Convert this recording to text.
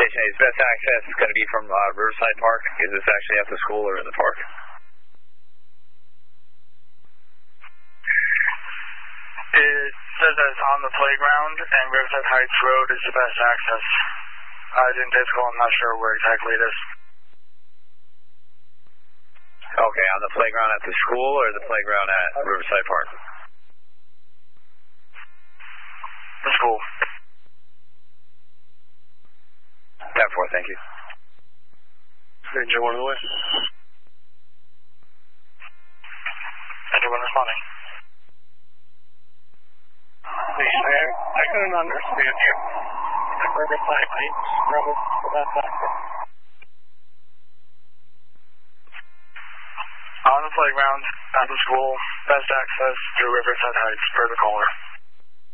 Station 8's best access is going to be from Riverside Park. Is this actually at the school or in the park? It says that it's on the playground, and Riverside Heights Road is the best access. It's in Disco, I'm not sure where exactly it is. Okay, on the playground at the school or the playground at Riverside Park? The school. 10-4, thank you. Ranger 1 away. Ranger 1 responding. I couldn't understand you. Riverside Heights, Rebel, that's access. On the playground, at the school, best access through Riverside Heights, per the caller.